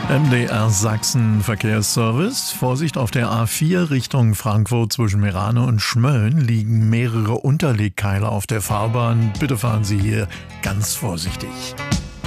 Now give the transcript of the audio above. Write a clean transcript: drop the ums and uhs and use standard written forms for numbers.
MDR Sachsen Verkehrsservice. Vorsicht, auf der A4 Richtung Frankfurt zwischen Meerane und Schmölln liegen mehrere Unterlegkeile auf der Fahrbahn. Bitte fahren Sie hier ganz vorsichtig.